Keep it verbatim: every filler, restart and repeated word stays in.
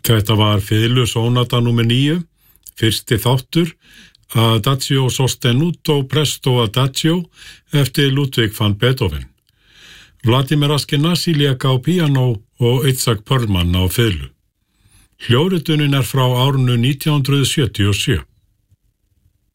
Þetta var fiðlusónata númer níu, fyrsti þáttur, Adagio sostenuto presto adagio eftir Ludwig van Beethoven. Vladimir Askenasi lék á píanó og Itzhak Perlman á fiðlu. Hljóðritunin er frá árinu nítján hundruð sjötíu og sjö.